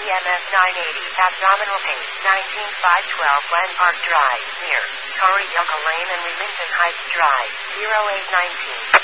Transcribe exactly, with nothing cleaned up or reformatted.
M S nine eighty, abdominal pain, nineteen five twelve Glen Park Drive, near Torrey Yunga Lane and Leamington Heights Drive, zero eight nineteen.